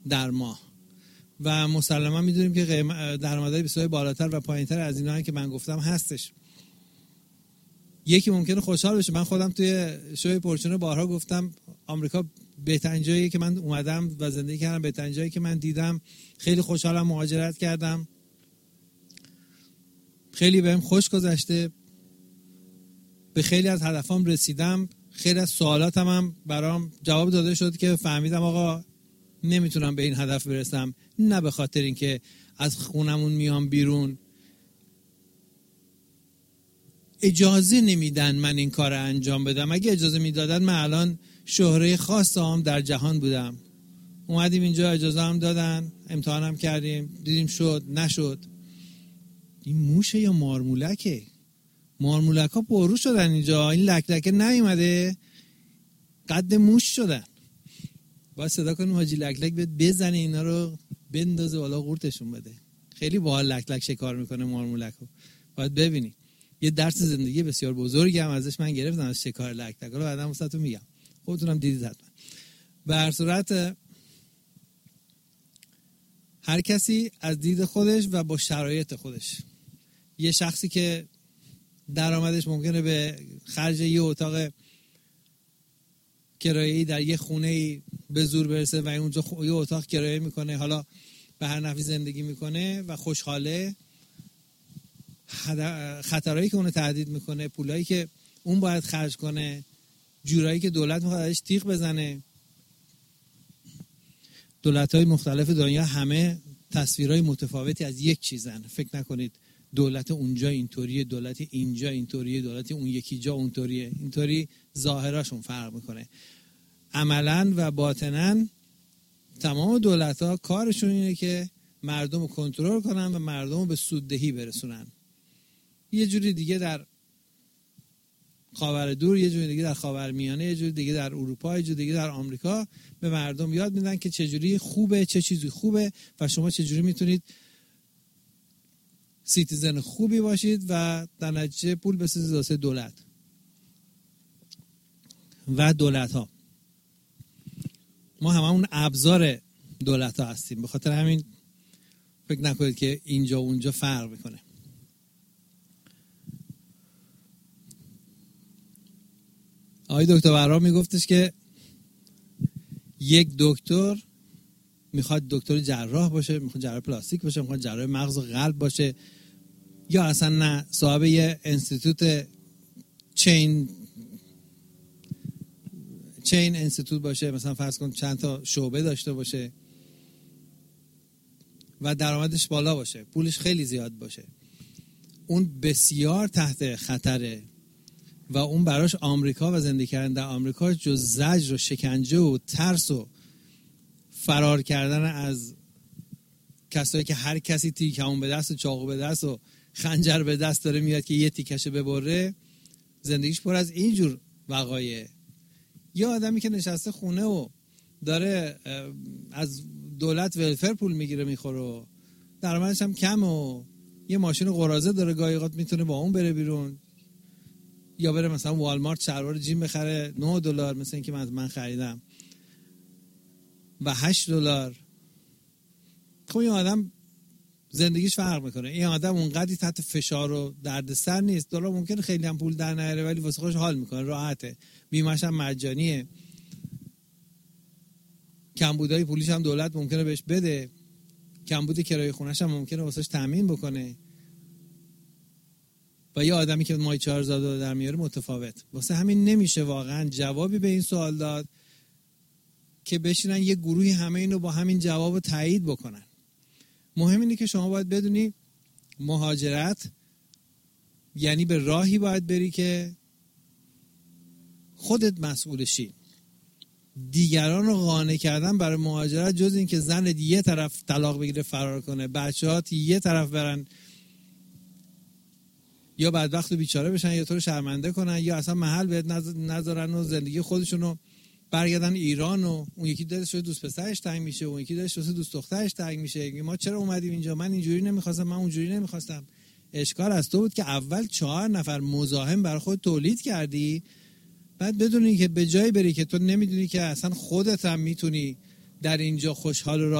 در ماه و مسلما میدونیم که درآمدهای بسیار بالاتر و پایینتر از اینایی که من گفتم هستش. یکی ممکنه خوشحال بشه. من خودم توی شوی پرچون بارها گفتم آمریکا بهترین جاییه که من اومدم و زندگی کردم، بهترین جایی که من دیدم. خیلی خوشحالم، مهاجرت کردم، خیلی بهم خوش گذشته، به خیلی از هدفام رسیدم، خیلی از سوالاتم هم برام جواب داده شد که فهمیدم آقا نمیتونم به این هدف برسم. نه به خاطر اینکه از خونمون میام بیرون اجازه نمیدن من این کار رو انجام بدم. اگه اجازه میدادن من الان شهره خاص هم در جهان بودم. اومدیم اینجا، اجازه هم دادن، امتحانم کردیم، دیدیم شد نشد. این موشه یا مارمولکه؟ مارمولک ها پررو شدن اینجا، این لکلکه نیومده قد موش شدن. باید صدا کنیم حاجی لکلک بزنه اینا رو بندازه بالا قورتشون بده. خیلی باحال لکلک شکار میکنه مارمولک رو، باید ببینی. یه درس زندگی بسیار بزرگی هم ازش من گرفتم، از شکار لکلک. حالا بعداً واسهتون میگم، خودتونم دیدید حتما. به هر صورت هر کسی از دید خودش و با شرایط خودش. یه شخصی که درآمدش ممکنه به خرج یه اتاق کرایه‌ای در یه خونه‌ای به زور برسه و اونجا یه اتاق کرایه میکنه، حالا به هر نحوی زندگی میکنه و خوشحاله، خطرهایی که اونو تهدید میکنه، پولایی که اون باید خرج کنه، جورایی که دولت میخواد ازش تیغ بزنه. دولت‌های مختلف دنیا همه تصویرهای متفاوتی از یک چیزن. فکر نکنید دولت اونجا اینطوریه، دولت اینجا اینطوریه، دولت اون یکی جا اونطوریه. اینطوری ظاهراشون فرق میکنه. عملاً و باطناً تمام دولت‌ها کارشون اینه که مردم رو کنترل کنن و مردم رو به سوددهی برسونن. یه جوری دیگه در خاور دور، یه جوری دیگه در خاورمیانه، یه جوری دیگه در اروپا، یه جوری دیگه در آمریکا به مردم یاد میدن که چجوری خوبه، چه چیزی خوبه و شما چجوری میتونید سیتیزن خوبی باشید و در نتیجه پول بسازید واسه دولت و دولت ها. ما هممون ابزار دولت ها هستیم، به خاطر همین فکر نکنید که اینجا و اونجا فرق میکنه. آقای دکتر برام میگفتش که یک دکتر میخواد دکتر جراح باشه، میخواد جراح پلاستیک باشه، میخواد جراح مغز و قلب باشه، یا اصلا نه صاحب یه انستیتوت چین انستیتوت باشه، مثلا فرض کن چند تا شعبه داشته باشه و درآمدش بالا باشه، پولش خیلی زیاد باشه. اون بسیار تحت خطره و اون براش آمریکا و زندگی کردن در آمریکا جز زجر و شکنجه و ترس و فرار کردن از کسایی که هر کسی تیکمون به دست و چاقو به دست و خنجر به دست داره میاد که یه تیکشو ببره، زندگیش پر از اینجور وقایع. یه آدمی که نشسته خونه و داره از دولت ولفر پول میگیره میخوره و درآمدش هم کم و یه ماشین قراضه داره، گاهی اوقات میتونه با اون بره بیرون یا بره مثلا والمارت شلوار جیم بخره $9 مثلا این که من خریدم و $8. خب این آدم زندگیش فرق میکنه. این آدم اونقدری تحت فشار و دردسر نیست. دلار ممکنه خیلی هم پول در نیاره ولی واسه خودش حال میکنه، راحته، بیمه‌ش هم مجانیه، کمبودای پولیش هم دولت ممکنه بهش بده، کمبود کرایه خونه‌ش هم ممکنه واسش تامین بکنه. و یه آدمی که ماهی $4,000 در میاره متفاوت. واسه همین نمیشه واقعا جوابی به این سوال داد که بشینن یه گروهی همه اینو با همین جواب تایید بکنن. مهم اینه که شما باید بدونی مهاجرت یعنی به راهی باید بری که خودت مسئولشی. دیگران رو قانع کردن برای مهاجرت جز این که زنت یه طرف طلاق بگیره فرار کنه، بچه‌هات یه طرف برن یا بدبخت و بیچاره بشن یا تو رو شرمنده کنن یا اصلا محل بهت نذارن و زندگی خودشونو برگردن ایران و اون یکی دلش رو دوست پسرش تنگ میشه و اون یکی دلش رو دوست دخترش تنگ میشه. ما چرا اومدیم اینجا؟ من اینجوری نمیخواستم، من اونجوری نمیخواستم. اشکال از تو بود که اول 4 نفر مزاحم برای خود تولید کردی، بعد بدونی که به جای بری که تو نمیدونی که اصلا خودت هم میتونی در اینجا خوشحال و